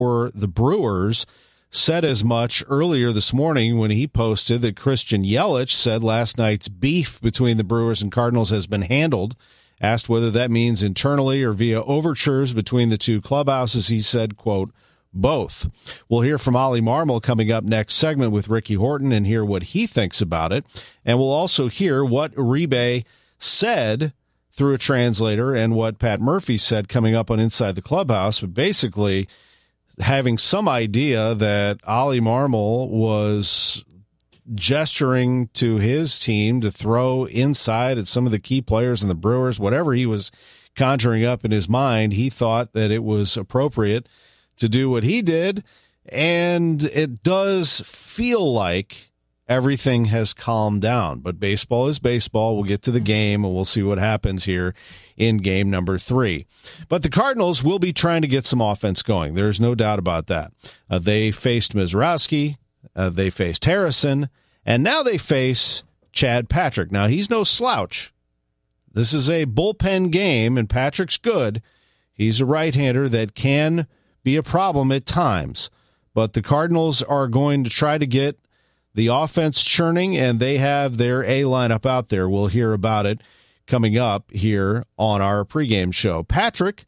for the Brewers said as much earlier this morning when he posted that Christian Yelich said last night's beef between the Brewers and Cardinals has been handled. Asked whether that means internally or via overtures between the two clubhouses, he said, quote, both. We'll hear from Ollie Marmol coming up next segment with Ricky Horton and hear what he thinks about it. And we'll also hear what Uribe said through a translator and what Pat Murphy said coming up on Inside the Clubhouse. But basically having some idea that Ollie Marmol was gesturing to his team to throw inside at some of the key players in the Brewers, whatever he was conjuring up in his mind, he thought that it was appropriate to do what he did, and it does feel like everything has calmed down. But baseball is baseball. We'll get to the game, and we'll see what happens here in game number 3. But the Cardinals will be trying to get some offense going. There's no doubt about that. They faced Mizrowski, they faced Harrison, and now they face Chad Patrick. Now, he's no slouch. This is a bullpen game, and Patrick's good. He's a right-hander that can be a problem at times. But the Cardinals are going to try to get the offense churning, and they have their A lineup out there. We'll hear about it coming up here on our pregame show. Patrick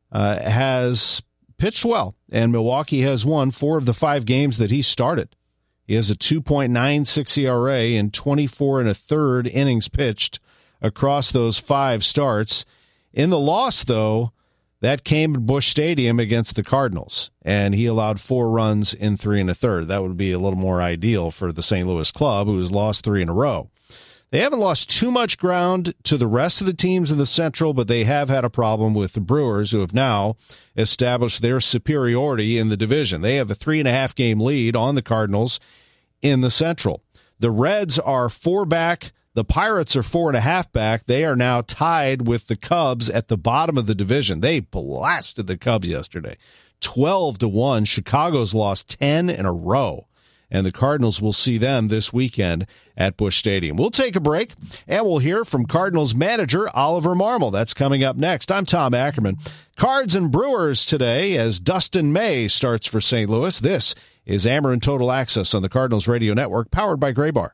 has pitched well, and Milwaukee has won 4 of the 5 games that he started. He has a 2.96 ERA in 24 1/3 innings pitched across those 5 starts. In the loss, though, that came at Busch Stadium against the Cardinals, and he allowed 4 runs in 3 1/3. That would be a little more ideal for the St. Louis club, who has lost 3 in a row. They haven't lost too much ground to the rest of the teams in the Central, but they have had a problem with the Brewers, who have now established their superiority in the division. They have a 3.5-game lead on the Cardinals in the Central. The Reds are 4 back. The Pirates are 4.5 back. They are now tied with the Cubs at the bottom of the division. They blasted the Cubs yesterday, 12-1. Chicago's lost 10 in a row, and the Cardinals will see them this weekend at Busch Stadium. We'll take a break, and we'll hear from Cardinals manager Oliver Marmol. That's coming up next. I'm Tom Ackerman. Cards and Brewers today as Dustin May starts for St. Louis. This is Ameren Total Access on the Cardinals Radio Network, powered by Graybar.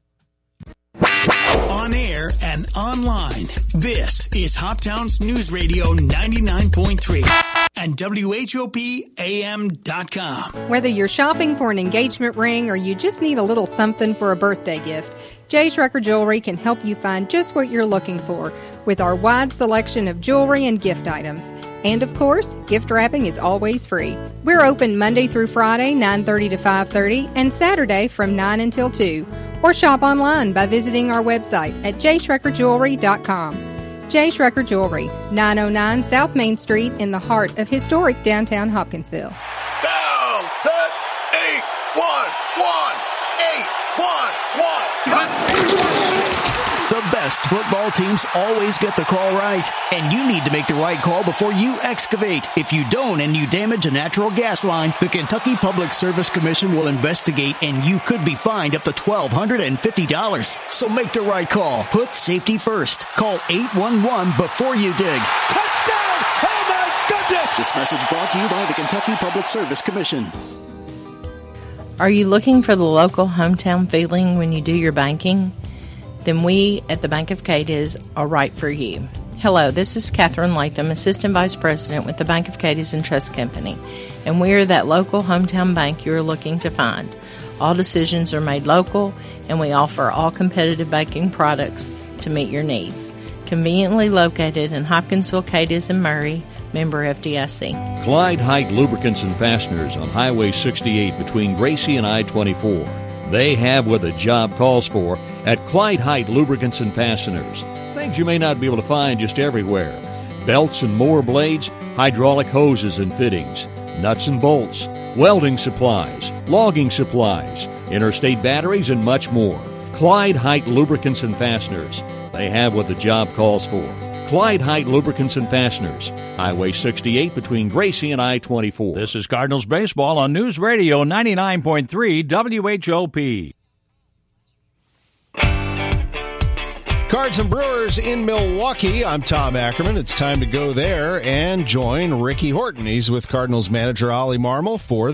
On air and online, this is Hoptown's News Radio 99.3 and WHOPAM.com. Whether you're shopping for an engagement ring or you just need a little something for a birthday gift, J. Schrecker Jewelry can help you find just what you're looking for with our wide selection of jewelry and gift items. And of course, gift wrapping is always free. We're open Monday through Friday, 9:30 to 5:30, and Saturday from 9 until 2. Or shop online by visiting our website at jschreckerjewelry.com. J. Schrecker Jewelry, 909 South Main Street in the heart of historic downtown Hopkinsville. Down, set, 8, 1, 1, 8, 1, 1. The best football teams always get the call right, and you need to make the right call before you excavate. If you don't and you damage a natural gas line, the Kentucky Public Service Commission will investigate, and you could be fined up to $1,250. So make the right call. Put safety first. Call 811 before you dig. Touchdown! Oh my goodness! This message brought to you by the Kentucky Public Service Commission. Are you looking for the local hometown feeling when you do your banking? Then we at the Bank of Cadiz are right for you. Hello, this is Catherine Latham, Assistant Vice President with the Bank of Cadiz and Trust Company, and we are that local hometown bank you're looking to find. All decisions are made local, and we offer all competitive banking products to meet your needs. Conveniently located in Hopkinsville, Cadiz, and Murray, member FDIC. Clyde Height Lubricants and Fasteners on Highway 68 between Gracie and I-24. They have what the job calls for at Clyde Height Lubricants and Fasteners. Things you may not be able to find just everywhere. Belts and mower blades, hydraulic hoses and fittings, nuts and bolts, welding supplies, logging supplies, interstate batteries, and much more. Clyde Height Lubricants and Fasteners. They have what the job calls for. Clyde Height Lubricants and Fasteners, Highway 68 between Gracie and I-24. This is Cardinals Baseball on News Radio 99.3 WHOP. Cards and Brewers in Milwaukee. I'm Tom Ackerman. It's time to go there and join Ricky Horton. He's with Cardinals manager Ollie Marmol for